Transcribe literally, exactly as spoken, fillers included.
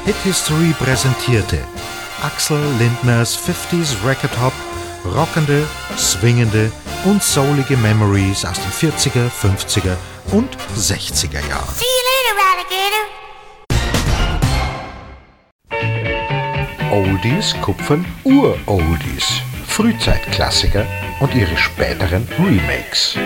Hit History präsentierte Axel Lindners fünfziger Record Hop, rockende, swingende und soulige Memories aus den vierziger, fünfziger und sechziger Jahren. See you later, Alligator. Oldies kupfern Ur-Oldies, Frühzeitklassiker und ihre späteren Remakes.